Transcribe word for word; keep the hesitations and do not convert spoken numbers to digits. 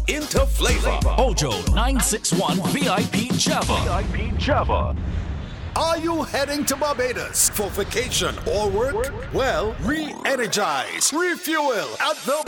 into flavor. Ojo nine six one V I P Java. V I P Java. Are you heading to Barbados for vacation or work? Well, re-energize, refuel at the